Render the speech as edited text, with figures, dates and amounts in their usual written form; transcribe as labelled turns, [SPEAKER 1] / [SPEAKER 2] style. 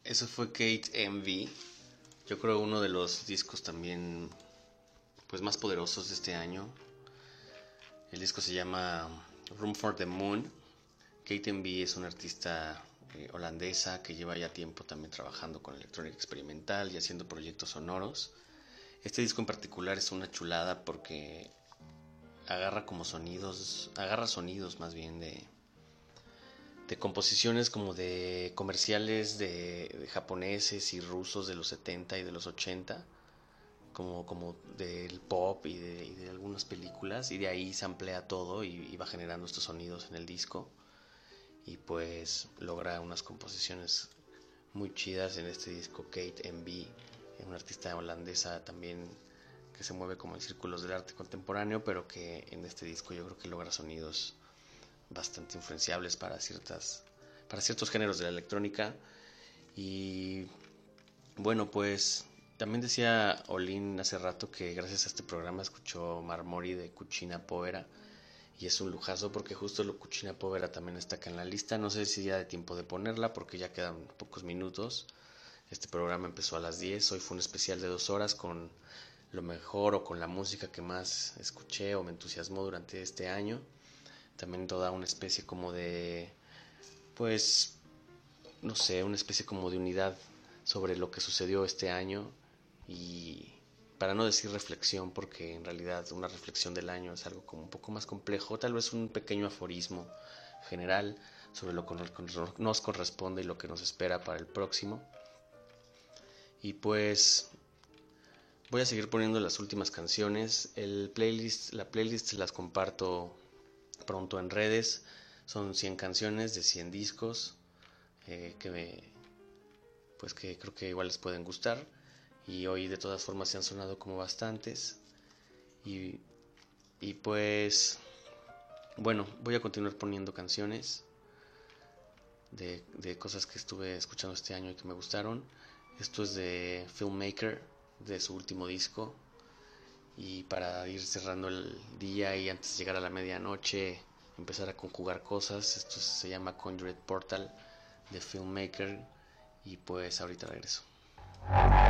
[SPEAKER 1] Eso fue Kate MV. Yo creo uno de los discos también pues más poderosos de este año. El disco se llama Room for the Moon. Kate MV es una artista holandesa que lleva ya tiempo también trabajando con electrónica experimental y haciendo proyectos sonoros. Este disco en particular es una chulada porque agarra sonidos más bien de composiciones como de comerciales de japoneses y rusos de los 70 y de los 80, como del pop y de algunas películas, y de ahí se amplía todo y va generando estos sonidos en el disco, y pues logra unas composiciones muy chidas en este disco. Kate MV, una artista holandesa también que se mueve como en círculos del arte contemporáneo, pero que en este disco yo creo que logra sonidos bastante influenciables para ciertos géneros de la electrónica. Y bueno, pues también decía Olin hace rato que gracias a este programa escuchó Marmori de Cucina Povera, y es un lujazo porque justo lo Cucina Povera también está acá en la lista. No sé si ya de tiempo de ponerla porque ya quedan pocos minutos. Este programa empezó a las 10. Hoy fue un especial de 2 horas con lo mejor o con la música que más escuché o me entusiasmó durante este año. También toda una especie como de, pues, no sé, una especie como de unidad sobre lo que sucedió este año, y para no decir reflexión, porque en realidad una reflexión del año es algo como un poco más complejo, tal vez un pequeño aforismo general sobre lo que nos corresponde y lo que nos espera para el próximo. Y pues voy a seguir poniendo las últimas canciones. La playlist se las comparto pronto en redes. Son 100 canciones de 100 discos, pues que creo que igual les pueden gustar. Y hoy de todas formas se han sonado como bastantes. Y, y pues bueno, voy a continuar poniendo canciones de cosas que estuve escuchando este año y que me gustaron. Esto es de Filmmaker, de su último disco. Y para ir cerrando el día y antes de llegar a la medianoche, empezar a conjugar cosas, esto se llama Conjured Portal de Filmmaker. Y pues ahorita regreso.